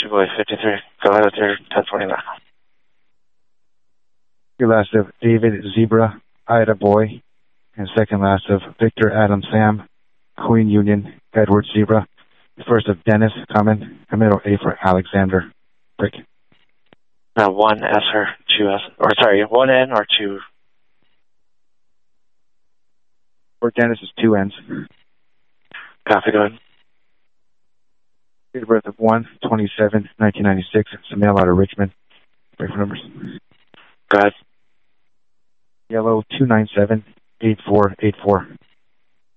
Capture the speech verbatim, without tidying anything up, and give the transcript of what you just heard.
Boy fifty-three. Go ahead with your ten forty-nine. Your last of David Zebra, Ida Boy, and second last of Victor Adam Sam, Queen Union, Edward Zebra. First of Dennis Common, and middle A for Alexander. Break. Uh, one S or two S, or sorry, one N or two. For Dennis is two N's. Copy, go ahead. Date of birth of one twenty-seven nineteen ninety-six. It's a male out of Richmond. Break for numbers. Go ahead. Yellow two nine seven eight four eight four.